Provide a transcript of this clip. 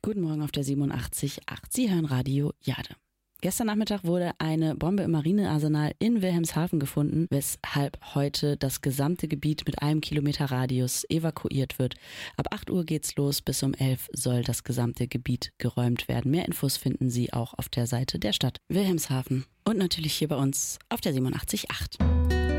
Guten Morgen auf der 87.8. Sie hören Radio Jade. Gestern Nachmittag wurde eine Bombe im Marinearsenal in Wilhelmshaven gefunden, weshalb heute das gesamte Gebiet mit einem Kilometer Radius evakuiert wird. Ab 8 Uhr geht's los, bis um 11 soll das gesamte Gebiet geräumt werden. Mehr Infos finden Sie auch auf der Seite der Stadt Wilhelmshaven und natürlich hier bei uns auf der 87.8.